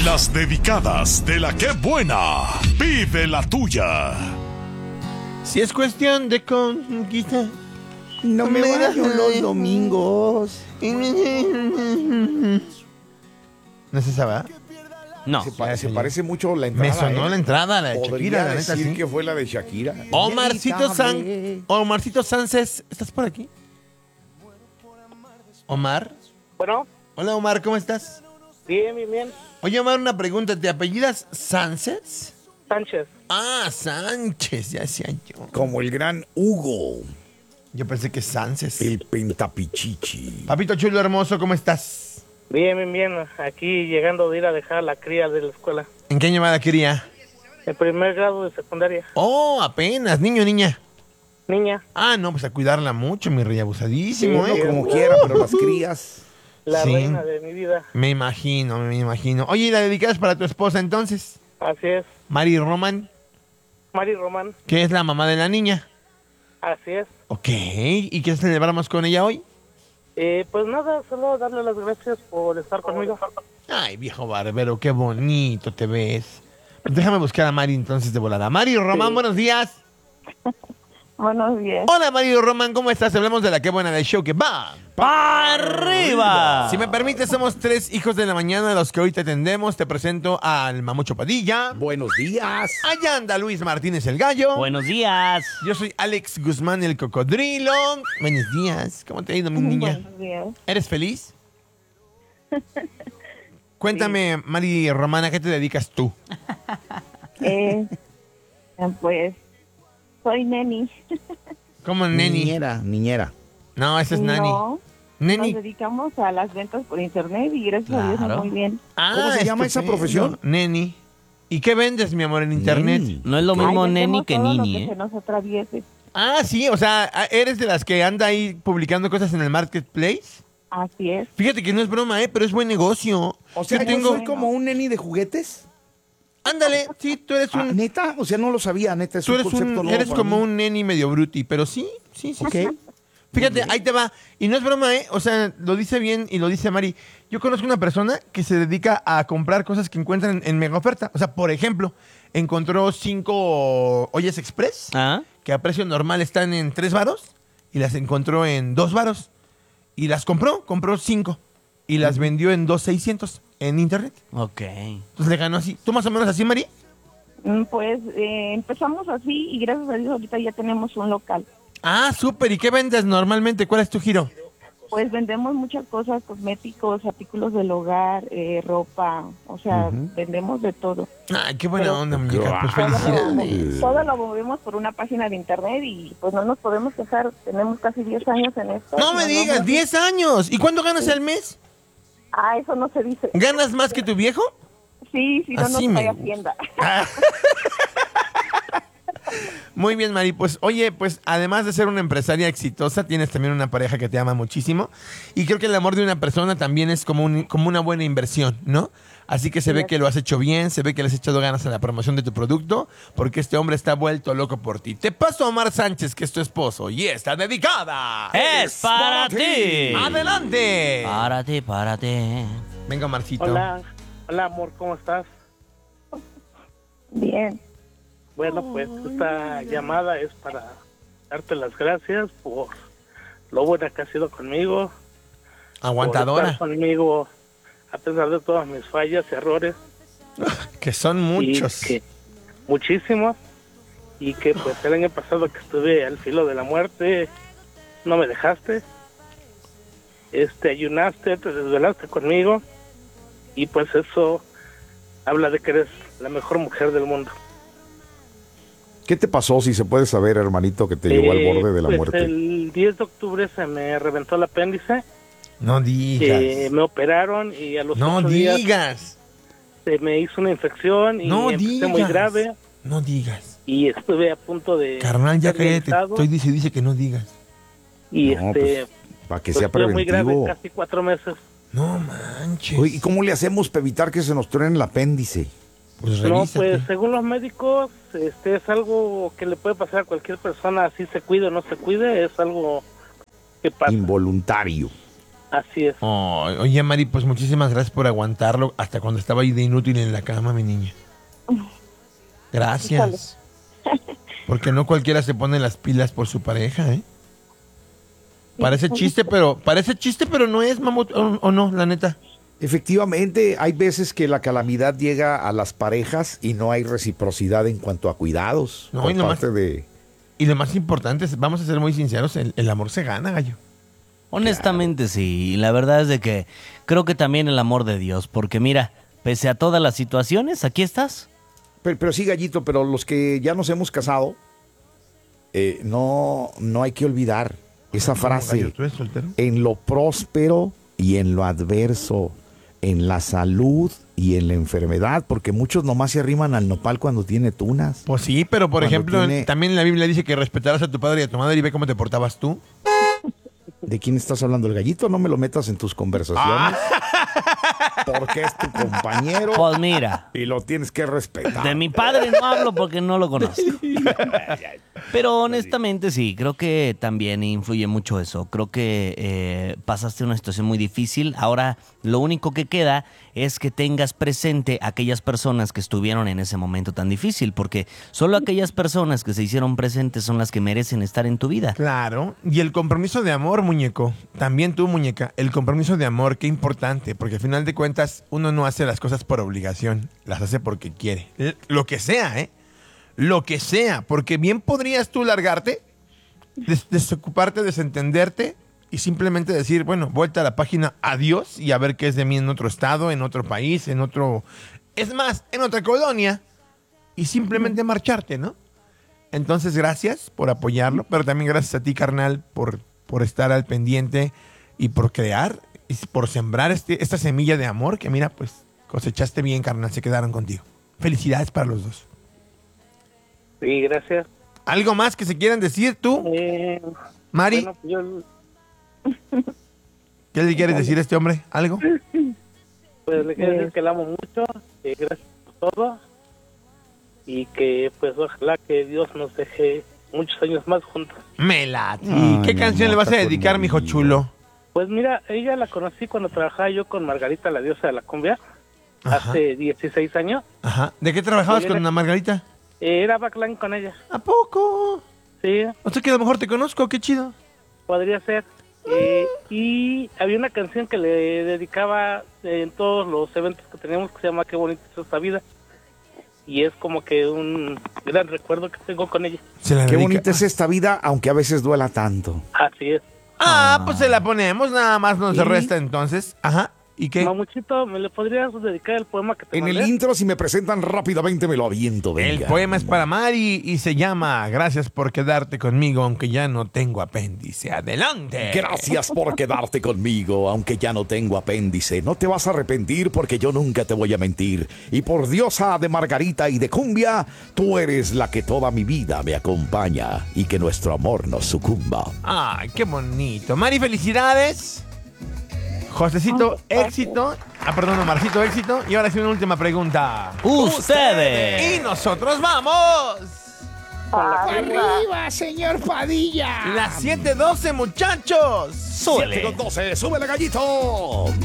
Las dedicadas de la que buena. Pide la tuya. Si es cuestión de conquista, No me baño los domingos. ¿No se sabe? No. Se parece mucho la entrada. Me sonó la entrada, la de Podría Shakira, la neta, decir sí. que fue la de Shakira. Omarcito Sánchez, ¿estás por aquí? Omar. Bueno, Hola, Omar, ¿cómo estás? bien, bien, bien. Oye, Omar, una pregunta. ¿Te apellidas Sánchez? Sánchez. Ah, Sánchez, ya decía yo. Como el gran Hugo, Yo pensé que Sánchez. el pentapichichi. Papito chulo hermoso, ¿cómo estás? Bien, bien, bien. Aquí llegando de ir a dejar a la cría de la escuela. ¿En qué llamada quería? En primer grado de secundaria. Oh, apenas, niño o niña. Niña, Ah, no, pues a cuidarla mucho, mi rey, abusadísimo, Uno ¿eh? como quiera, pero las crías. la Sí. reina de mi vida. Me imagino, me imagino. Oye, ¿y la dedicas para tu esposa entonces? Así es. Mari Roman, Mari Román. que es la mamá de la niña. Así es. Ok, ¿y qué celebramos con ella hoy? Pues nada, solo darle las gracias por estar conmigo. Ay, viejo barbero, qué bonito te ves. Pues déjame buscar a Mari entonces de volada. Mari Román, Sí. buenos días. Buenos días. Hola, Mari Román, ¿cómo estás? Hablemos de la qué buena del show que va. ¡Para arriba! Si me permites, somos 3 hijos de la mañana los que hoy te atendemos. Te presento al Mamucho Padilla. Buenos días. Allá anda Luis Martínez el Gallo. Buenos días. Yo soy Alex Guzmán el Cocodrilo. Buenos días. ¿Cómo te ha ido, mi niña? Buenos días. ¿Eres feliz? Cuéntame, Mari Román, ¿a qué te dedicas tú? Pues soy neni. ¿Cómo neni? Niñera. No, ese es nani. No, Neni. nos dedicamos a las ventas por internet y gracias a Dios Claro. muy bien. ¿Cómo se llama esa profesión? Neni. ¿Y qué vendes, mi amor, en internet? Neni. No es lo mismo Ay, neni vendemos que todo lo nini, que se ¿eh? nos atraviese. Ah, sí, o sea, eres de las que anda ahí publicando cosas en el marketplace. Así es. Fíjate que no es broma, pero es buen negocio. O sea, yo yo tengo... soy como un neni de juguetes. Ándale, sí, tú eres un... ¿Neta? O sea, no lo sabía, neta. Es Tú eres, concepto nuevo eres para como mí. un neni medio bruti, pero sí. Ok. Fíjate, ahí te va. Y no es broma, O sea, lo dice bien y lo dice Mari. Yo conozco una persona que se dedica a comprar cosas que encuentran en mega oferta. O sea, por ejemplo, encontró 5 ollas express ¿Ah? que a precio normal están en 3 varos y las encontró en 2 varos. Y las compró 5 y las vendió en 2,600 en internet. Ok. Entonces le ganó así. ¿Tú más o menos así, Mari? Pues empezamos así y gracias a Dios ahorita ya tenemos un local. Ah, súper. ¿Y qué vendes normalmente? ¿Cuál es tu giro? Pues vendemos muchas cosas, cosméticos, artículos del hogar, ropa, o sea, vendemos de todo. Ay, qué buena onda, muñeca. Pues felicidades. Todo lo movemos por una página de internet y pues no nos podemos quejar. Tenemos casi 10 años en esto. No me digas, 10 años. ¿Y cuánto ganas al mes? Ah, eso no se dice. ¿Ganas más que tu viejo? Sí, si no Así nos me cae gusta. Hacienda. Muy bien, Mari. Pues, oye, pues además de ser una empresaria exitosa, tienes también una pareja que te ama muchísimo. Y creo que el amor de una persona también es como una buena inversión, ¿no? Así que se ve que lo has hecho bien, se ve que le has echado ganas a la promoción de tu producto, porque este hombre está vuelto loco por ti. Te paso a Omar Sánchez, que es tu esposo, y está dedicada. ¡Es para ti! ¡Adelante! Párate. Venga, Omarcito. Hola, hola amor, ¿cómo estás? Bien. Bueno, pues esta llamada es para darte las gracias por lo buena que has sido conmigo. Por Aguantadora. estar conmigo a pesar de todas mis fallas y errores. Que son muchos. Y que, muchísimos. Y que pues el año pasado que estuve al filo de la muerte, no me dejaste. Ayunaste, te desvelaste conmigo. Y pues eso habla de que eres la mejor mujer del mundo. ¿Qué te pasó, si se puede saber, hermanito, que te llevó al borde de la pues muerte? El 10 de octubre se me reventó el apéndice. No digas. Me operaron y a los No 8 días digas. se me hizo una infección y No empecé digas. muy grave. No digas. Y estuve a punto de... Carnal, ya ser cállate. realizado. Dice que no digas. Y No, pues, para que sea estuve muy grave, preventivo. casi 4 meses. No manches. Oye, ¿y cómo le hacemos para evitar que se nos truene el apéndice? Pues No, revísate. pues según los médicos, es algo que le puede pasar a cualquier persona, así se cuide o no se cuide, es algo que pasa. Involuntario. Así es. Oh, oye, Mari, pues muchísimas gracias por aguantarlo hasta cuando estaba ahí de inútil en la cama, mi niña. Gracias. Porque no cualquiera se pone las pilas por su pareja, ¿eh? Parece chiste, pero no es, mamut, o no, la neta. Efectivamente, hay veces que la calamidad llega a las parejas y no hay reciprocidad en cuanto a cuidados No, por y lo parte más- de... Y lo más importante, vamos a ser muy sinceros, el amor se gana, gallo. Honestamente sí, y la verdad es de que creo que también el amor de Dios, porque mira, pese a todas las situaciones, aquí estás. Pero sí, Gallito, pero los que ya nos hemos casado, no hay que olvidar esa frase, Gallo, ¿tú eres soltero? en lo próspero y en lo adverso, en la salud y en la enfermedad, porque muchos nomás se arriman al nopal cuando tiene tunas. Pues sí, pero por Cuando ejemplo, tiene- también en la Biblia dice que respetarás a tu padre y a tu madre y ve cómo te portabas tú. ¿De quién estás hablando? ¿El Gallito? No me lo metas en tus conversaciones. Porque es tu compañero Pues mira, y lo tienes que respetar. de mi padre no hablo porque no lo conozco. Pero honestamente sí, creo que también influye mucho eso. Creo que pasaste una situación muy difícil. Ahora lo único que queda es que tengas presente a aquellas personas que estuvieron en ese momento tan difícil, porque solo aquellas personas que se hicieron presentes son las que merecen estar en tu vida. Claro. Y el compromiso de amor, muñeco. También tú, muñeca. El compromiso de amor, qué importante. Porque al final de cuentas, uno no hace las cosas por obligación. Las hace porque quiere. Lo que sea, ¿eh? Lo que sea. Porque bien podrías tú largarte, desocuparte, desentenderte y simplemente decir, bueno, vuelta a la página, adiós, y a ver qué es de mí en otro estado, en otro país, en otro... Es más, en otra colonia. Y simplemente marcharte, ¿no? Entonces, gracias por apoyarlo, pero también gracias a ti, carnal, por estar al pendiente y por crear, y por sembrar esta semilla de amor que, mira, pues cosechaste bien, carnal, se quedaron contigo. Felicidades para los dos. Sí, gracias. ¿Algo más que se quieran decir tú, Mari? Bueno, pues yo ¿Qué le quieres decir a este hombre? ¿Algo? pues le quiero decir que la amo mucho, que gracias por todo y que pues ojalá que Dios nos deje muchos años más juntos. Me late. Ay, ¿Qué mi canción le amor, vas a está dedicar, mijo conmigo. chulo? Pues mira, ella la conocí cuando trabajaba yo con Margarita, la diosa de la cumbia, Ajá. hace 16 años. Ajá. ¿De qué trabajabas Oye, con era- Ana Margarita? Era backline con ella. ¿A poco? Sí, O sea que a lo mejor te conozco, qué chido. podría ser. Y había una canción que le dedicaba en todos los eventos que teníamos que se llama Qué bonita es esta vida. Y es como que un gran recuerdo que tengo con ella. Se la Qué dedica- bonita es esta vida, aunque a veces duela tanto. Así es. Pues se la ponemos, nada más nos Sí. resta entonces. Ajá. ¿Y qué? Mamuchito, ¿me le podrías dedicar el poema que te En el mandé? intro, si me presentan rápidamente, me lo aviento, venga. El poema es para Mari y se llama Gracias por quedarte conmigo aunque ya no tengo apéndice. ¡Adelante! Gracias por quedarte conmigo, aunque ya no tengo apéndice. No te vas a arrepentir porque yo nunca te voy a mentir. Y por diosa de Margarita y de cumbia, tú eres la que toda mi vida me acompaña y que nuestro amor nos sucumba. ¡Ay, qué bonito! Mari, felicidades. Josecito, éxito. Perdón, Omarcito, éxito. Y ahora sí una última pregunta. ¡Ustedes! Y nosotros vamos. ¡Arriba, señor Padilla! Las 7:12, muchachos. ¡Súbele! 7:12, ¡súbele, Gallito!